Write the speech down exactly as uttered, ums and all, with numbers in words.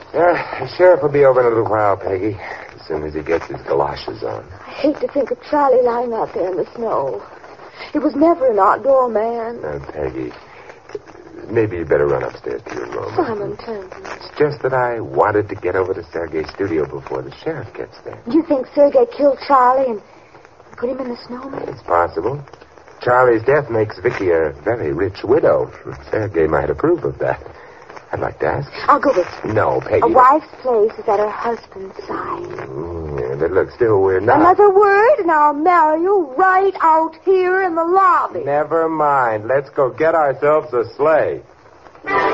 Uh, the sheriff will be over in a little while, Peggy, as soon as he gets his galoshes on. I hate to think of Charlie lying out there in the snow. He was never an outdoor man. Now, Peggy, maybe you better run upstairs to your room. Simon Turnbull. It's just that I wanted to get over to Sergei's studio before the sheriff gets there. You think Sergei killed Charlie and put him in the snow? It's possible. Charlie's death makes Vicky a very rich widow. Sergei might approve of that. I'd like to ask. I'll go with you. No, Peggy. A wife's place is at her husband's side. Mm, yeah, but look, still, we're not... Another word, and I'll marry you right out here in the lobby. Never mind. Let's go get ourselves a sleigh.